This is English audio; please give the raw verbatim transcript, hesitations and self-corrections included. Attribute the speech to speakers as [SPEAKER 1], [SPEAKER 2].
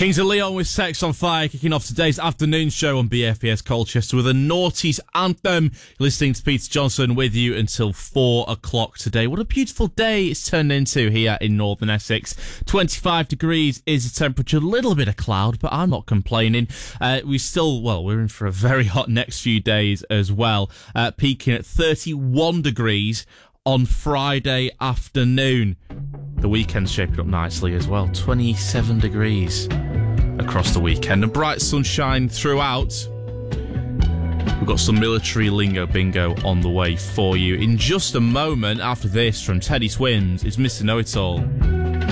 [SPEAKER 1] Kings of Leon with Sex on Fire, kicking off today's afternoon show on B F B S Colchester with a noughties anthem. You're listening to Peter Johnson with you until four o'clock today. What a beautiful day it's turned into here in northern Essex. twenty-five degrees is the temperature, a little bit of cloud, but I'm not complaining. Uh, we still, well, we're in for a very hot next few days as well, uh, peaking at thirty-one degrees on Friday afternoon. The weekend's shaping up nicely as well. twenty-seven degrees across the weekend and bright sunshine throughout. We've got some military lingo bingo on the way for you. In just a moment after this, from Teddy Swims, it's Mister Know-It-All.